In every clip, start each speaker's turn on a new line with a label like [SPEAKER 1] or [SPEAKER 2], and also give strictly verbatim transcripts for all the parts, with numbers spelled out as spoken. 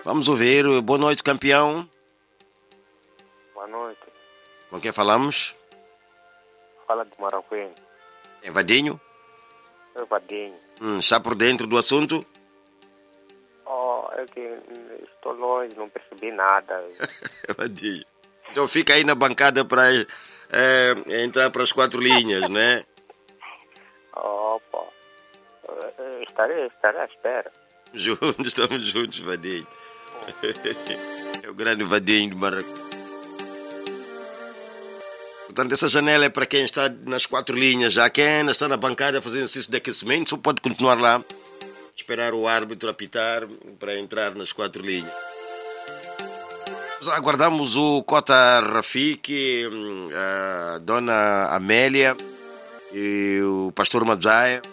[SPEAKER 1] Vamos ouvir. Boa noite, campeão.
[SPEAKER 2] Boa noite.
[SPEAKER 1] Com quem falamos?
[SPEAKER 2] Fala do Maracuém.
[SPEAKER 1] É Vadinho?
[SPEAKER 2] É Vadinho.
[SPEAKER 1] Hum, está por dentro do assunto?
[SPEAKER 2] Oh, é que estou longe, não percebi nada.
[SPEAKER 1] Vadinho. Então fica aí na bancada para é, entrar para as quatro linhas, né?
[SPEAKER 2] Opa. Estarei, estarei à espera.
[SPEAKER 1] Juntos, estamos juntos, Vadinho. É o grande Vadinho de Maracujá. Portanto, essa janela é para quem está nas quatro linhas. Já quem ainda está na bancada a fazer exercício de aquecimento só pode continuar lá, esperar o árbitro apitar para entrar nas quatro linhas. Aguardamos o Cota Rafiki, a Dona Amélia e o Pastor Madzaia,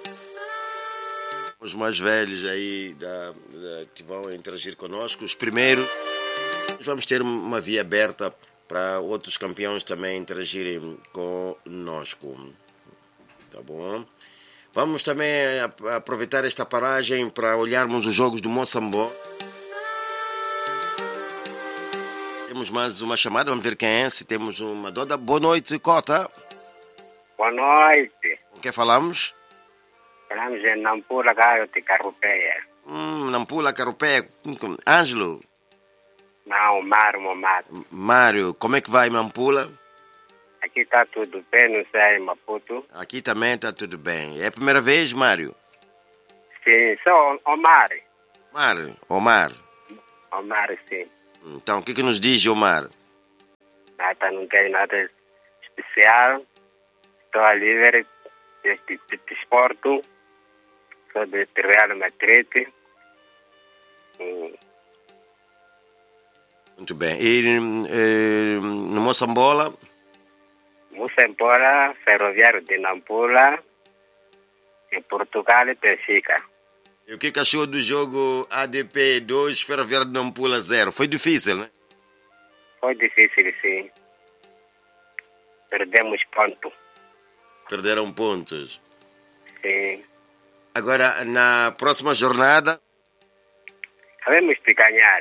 [SPEAKER 1] os mais velhos aí da, da, que vão interagir conosco. Os primeiros, vamos ter uma via aberta para outros campeões também interagirem conosco. Tá bom? Vamos também aproveitar esta paragem para olharmos os jogos do Moçambola. Temos mais uma chamada, vamos ver quem é, se temos uma doda. Boa noite, Cota.
[SPEAKER 3] Boa noite.
[SPEAKER 1] Com quem falamos?
[SPEAKER 3] Falamos em Nampula, Gaio de Carrupeia.
[SPEAKER 1] Hum, Nampula, Carrupeia. Ângelo?
[SPEAKER 3] Não, Mário, Mário.
[SPEAKER 1] Mário, como é que vai, Nampula?
[SPEAKER 3] Aqui está tudo bem, não sei, Maputo.
[SPEAKER 1] Aqui também está tudo bem. É a primeira vez, Mário?
[SPEAKER 3] Sim, sou Omar.
[SPEAKER 1] Mário, Omar.
[SPEAKER 3] Omar, sim.
[SPEAKER 1] Então, o que, que nos diz, Omar?
[SPEAKER 3] Nada, não tem nada especial. Estou a livre deste desporto. Sou de Real Madrid. Hum.
[SPEAKER 1] Muito bem. E eh, no Moçambola?
[SPEAKER 3] Moçambola, Ferroviário de Nampula, em Portugal e Benfica.
[SPEAKER 1] E o que, que achou do jogo A D P dois, Ferroviário de Nampula zero? Foi difícil, né?
[SPEAKER 3] Foi difícil, sim. Perdemos ponto.
[SPEAKER 1] Perderam pontos.
[SPEAKER 3] Sim.
[SPEAKER 1] Agora, na próxima jornada?
[SPEAKER 3] Havemos de ganhar.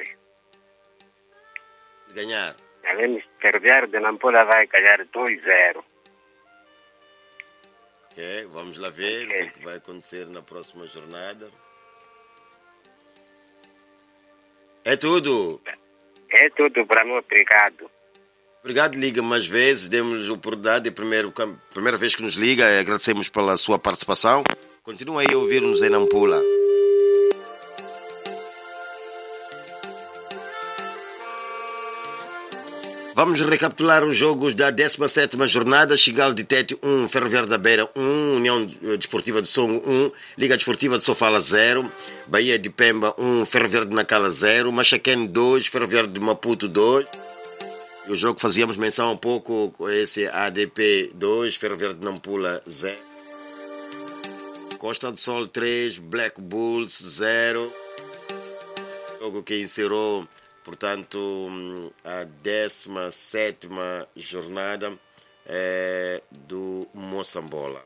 [SPEAKER 1] De ganhar.
[SPEAKER 3] Havemos de Ferroviário de Nampula vai ganhar dois a zero.
[SPEAKER 1] Ok, vamos lá ver
[SPEAKER 3] okay.
[SPEAKER 1] o que, que vai acontecer na próxima jornada. É tudo.
[SPEAKER 3] É tudo para mim, obrigado.
[SPEAKER 1] Obrigado, liga mais vezes, demos a oportunidade, primeiro, primeira vez que nos liga, agradecemos pela sua participação. Continua aí a ouvir-nos em Nampula. Vamos recapitular os jogos da décima sétima jornada. Xingal de Tete um, Ferroviário da Beira um, União Desportiva de Songo um, Liga Desportiva de Sofala zero, Bahia de Pemba um, Ferroviário de Nacala zero, Machaquene dois, Ferroviário de Maputo dois. E o jogo que fazíamos menção um pouco, esse A D P dois, Ferroviário de Nampula zero. Costa do Sol três, Black Bulls zero. Jogo que encerrou, portanto, a décima sétima jornada é, do Moçambola.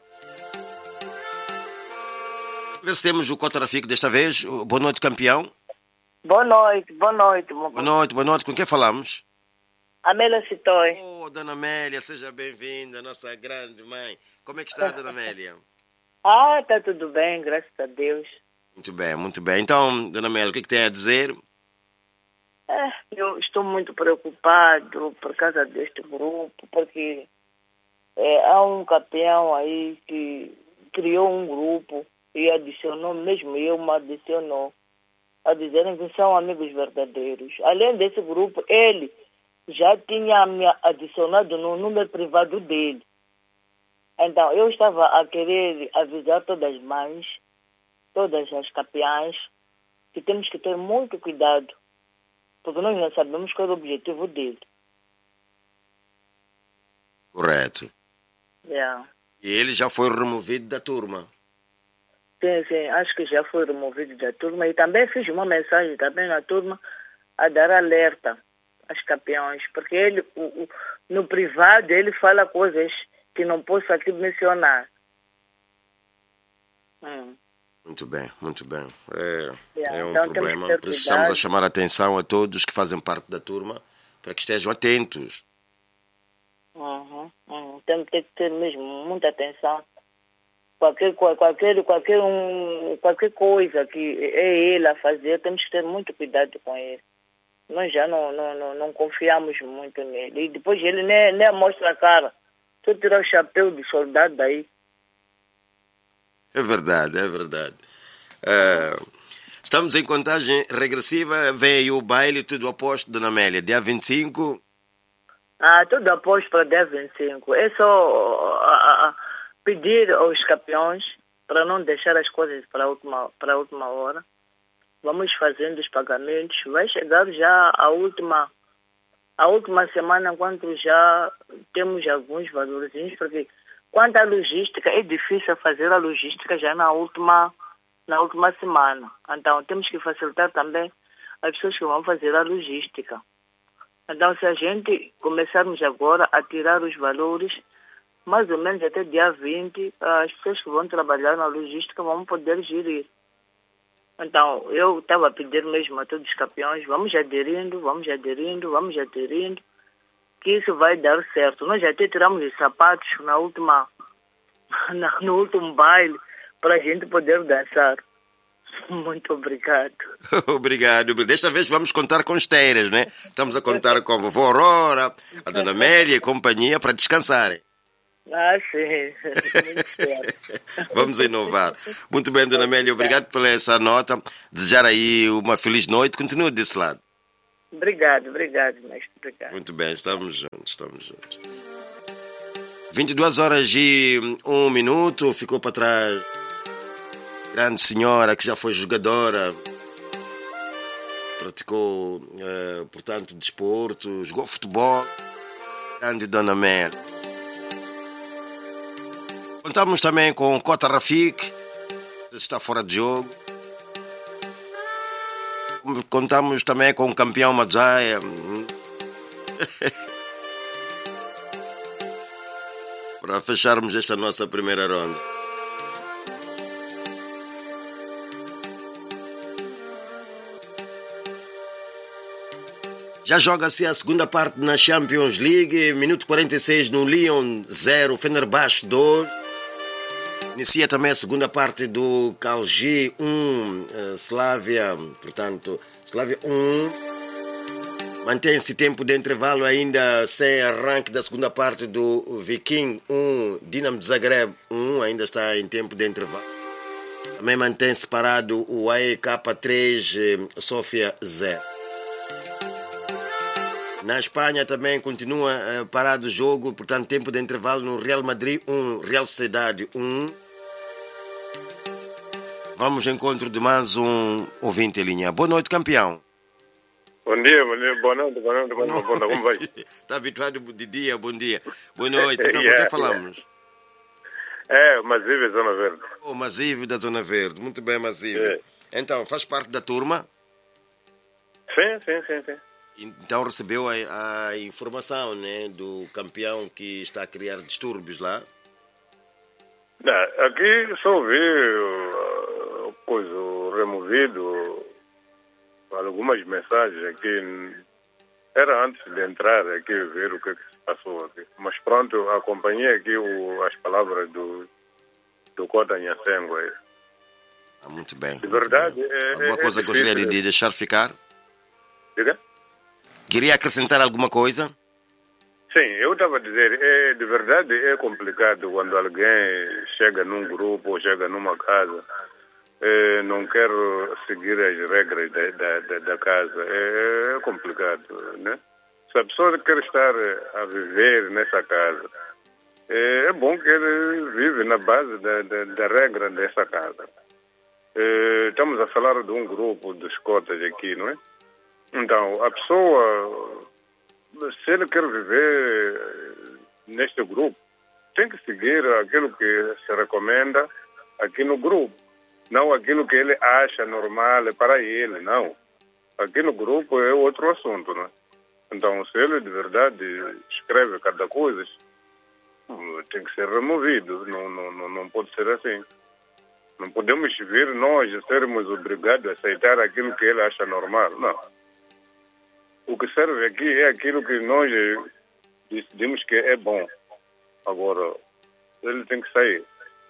[SPEAKER 1] Vamos ver se temos o Cota Rafiki desta vez. Boa noite, campeão.
[SPEAKER 4] Boa noite, boa noite.
[SPEAKER 1] Boa noite, boa noite. Com quem falamos?
[SPEAKER 4] Amélia Citói.
[SPEAKER 1] Oh, Dona Amélia, seja bem-vinda, nossa grande mãe. Como é que está, Dona Amélia?
[SPEAKER 4] Ah, está tudo bem, graças a Deus.
[SPEAKER 1] Muito bem, muito bem. Então, Dona Amélia, o que, é que tem a dizer?
[SPEAKER 4] É, eu estou muito preocupado por causa deste grupo, porque é, há um campeão aí que criou um grupo e adicionou, mesmo eu me adicionou, a dizerem que são amigos verdadeiros. Além desse grupo, ele já tinha me adicionado no número privado dele. Então, eu estava a querer avisar todas as mães, todas as campeãs, que temos que ter muito cuidado, porque nós não sabemos qual é o objetivo dele.
[SPEAKER 1] Correto.
[SPEAKER 4] Yeah.
[SPEAKER 1] E ele já foi removido da turma.
[SPEAKER 4] Sim, sim, acho que já foi removido da turma. E também fiz uma mensagem também na turma a dar alerta às campeões, porque ele, o, o, no privado, ele fala coisas que não posso aqui mencionar. Hum.
[SPEAKER 1] Muito bem, muito bem. É,
[SPEAKER 4] Yeah,
[SPEAKER 1] é um
[SPEAKER 4] então
[SPEAKER 1] problema.
[SPEAKER 4] temos que ter
[SPEAKER 1] Precisamos a
[SPEAKER 4] cuidado.
[SPEAKER 1] chamar a atenção a todos que fazem parte da turma para que estejam atentos.
[SPEAKER 4] Uhum, uhum. Temos que ter mesmo muita atenção. Qualquer, qual- qualquer, qualquer, um, qualquer coisa que é ele a fazer, temos que ter muito cuidado com ele. Nós já não, não, não, não confiamos muito nele. E depois ele nem, nem mostra a cara. Só tirar o chapéu de soldado daí.
[SPEAKER 1] É verdade, é verdade. É, estamos em contagem regressiva. Vem aí o baile, tudo aposto, Dona Amélia. Dia vinte e cinco.
[SPEAKER 4] Ah, tudo aposto para dia vinte e cinco. É só ah, ah, pedir aos campeões para não deixar as coisas para a última, para a última hora. Vamos fazendo os pagamentos. Vai chegar já a última, a última semana, quando já temos alguns valorzinhos, porque quanto à logística, é difícil fazer a logística já na última, na última semana. Então, temos que facilitar também as pessoas que vão fazer a logística. Então, se a gente começarmos agora a tirar os valores, mais ou menos até dia vinte, as pessoas que vão trabalhar na logística vão poder gerir. Então, eu estava a pedir mesmo a todos os campeões, vamos aderindo, vamos aderindo, vamos aderindo, que isso vai dar certo. Nós até tiramos os sapatos na última, na, no último baile para a gente poder dançar. Muito obrigado.
[SPEAKER 1] Obrigado. Desta vez vamos contar com esteiras, né? Estamos a contar com a vovó Aurora, a Dona Amélia e companhia para descansarem.
[SPEAKER 4] Ah, sim. Muito certo.
[SPEAKER 1] Vamos inovar. Muito bem, Dona Amélia, obrigado pela essa nota. Desejar aí uma feliz noite. Continue desse lado.
[SPEAKER 4] Obrigado, obrigado, mestre. Obrigado.
[SPEAKER 1] Muito bem, estamos juntos, estamos juntos. vinte e duas horas e um minuto, ficou para trás. Grande senhora que já foi jogadora, praticou, eh, portanto, desporto, jogou futebol. Grande Dona Amélia. Contamos também com Cota Rafik, está fora de jogo. Contamos também com o campeão Madjaya. Para fecharmos esta nossa primeira ronda. Já joga-se a segunda parte na Champions League. Minuto quarenta e seis no Lyon zero, Fenerbahçe dois. Inicia também a segunda parte do Calgi um, uh, Slavia, portanto, Slavia um. Mantém-se tempo de intervalo ainda sem arranque da segunda parte do Viking um, Dinamo de Zagreb um, ainda está em tempo de intervalo. Também mantém-se parado o A E K três, Sofia zero. Na Espanha também continua uh, parado o jogo, portanto, tempo de intervalo no Real Madrid um, Real Sociedade um. Vamos ao encontro de mais um ouvinte em linha. Boa noite, campeão.
[SPEAKER 5] Bom dia, bom dia, boa noite, boa noite, boa noite, boa noite. Como vai?
[SPEAKER 1] Está habituado de dia, bom dia. Boa noite, então
[SPEAKER 5] Yeah,
[SPEAKER 1] com quem falamos?
[SPEAKER 5] É, Mazive, Zona Verde.
[SPEAKER 1] O Mazive da Zona Verde, muito bem, Mazive.
[SPEAKER 5] É.
[SPEAKER 1] Então, faz parte da turma?
[SPEAKER 5] Sim, sim, sim, sim.
[SPEAKER 1] Então recebeu a, a informação, né, do campeão que está a criar distúrbios lá?
[SPEAKER 5] Não, aqui só vi uh, coisa removido, algumas mensagens aqui. Era antes de entrar aqui ver o que, é que se passou aqui. Mas pronto, acompanhei aqui o, as palavras do, do Cota Nhacengo aí.
[SPEAKER 1] Ah, muito bem.
[SPEAKER 5] De
[SPEAKER 1] muito
[SPEAKER 5] verdade,
[SPEAKER 1] bem.
[SPEAKER 5] é,
[SPEAKER 1] Alguma
[SPEAKER 5] é,
[SPEAKER 1] coisa
[SPEAKER 5] é
[SPEAKER 1] gostaria de,
[SPEAKER 5] difícil.
[SPEAKER 1] de deixar ficar?
[SPEAKER 5] Diga?
[SPEAKER 1] Queria acrescentar alguma coisa?
[SPEAKER 5] Sim, eu estava a dizer, é, de verdade é complicado quando alguém chega num grupo ou chega numa casa, é, não quer seguir as regras da, da, da, da casa. É, é complicado, né? Se a pessoa quer estar a viver nessa casa, é, é bom que ele vive na base da, da, da regra dessa casa. É, estamos a falar de um grupo de cotas aqui, não é? Então, a pessoa, se ele quer viver neste grupo, tem que seguir aquilo que se recomenda aqui no grupo. Não aquilo que ele acha normal para ele, não. Aqui no grupo é outro assunto, né? Então, se ele de verdade escreve cada coisa, tem que ser removido. Não, não, não, não pode ser assim. Não podemos vir nós a sermos obrigados a aceitar aquilo que ele acha normal, não. O que serve aqui é aquilo que nós decidimos que é bom. Agora, ele tem que sair.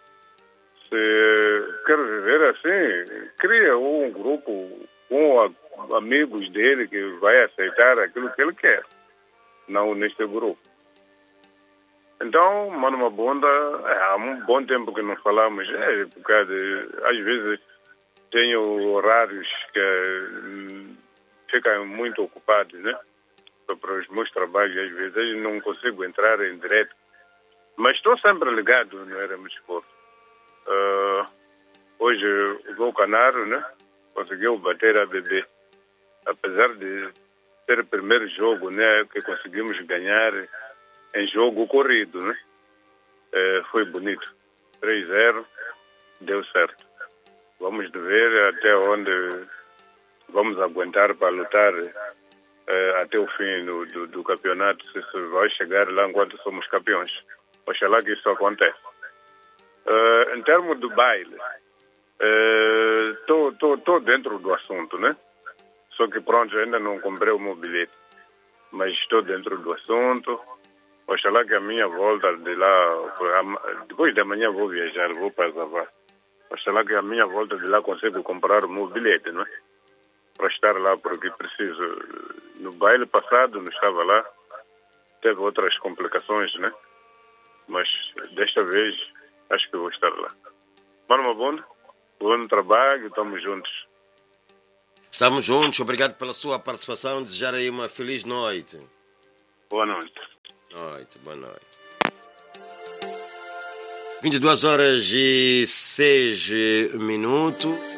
[SPEAKER 5] Se quer viver assim, cria um grupo com amigos dele que vai aceitar aquilo que ele quer, não neste grupo. Então, Mano Mabonda, é, há um bom tempo que não falamos, é, porque às vezes tenho horários que hum, ficam muito ocupados, né? Para os meus trabalhos, às vezes não consigo entrar em direto. Mas estou sempre ligado no Éramos Desporto. Uh, hoje o meu Canário, né, conseguiu bater a B B. Apesar de ser o primeiro jogo, né, que conseguimos ganhar em jogo corrido, né? Uh, foi bonito. três a zero, deu certo. Vamos ver até onde vamos aguentar para lutar uh, até o fim do, do, do campeonato, se isso vai chegar lá enquanto somos campeões. Oxalá que isso aconteça. Uh, em termos do baile, estou uh, dentro do assunto, né? Só que pronto, ainda não comprei o meu bilhete, mas estou dentro do assunto. Oxalá que a minha volta de lá, depois de amanhã vou viajar, vou para Zavá. Oxalá que a minha volta de lá consiga comprar o meu bilhete, não é? Para estar lá, porque preciso. No baile passado não estava lá, teve outras complicações, né? Mas desta vez acho que vou estar lá. Mano Mabonda, bom trabalho, estamos juntos.
[SPEAKER 1] Estamos juntos, obrigado pela sua participação. Desejar aí uma feliz noite.
[SPEAKER 5] Boa noite.
[SPEAKER 1] Noite, boa noite. vinte e duas horas e seis minutos.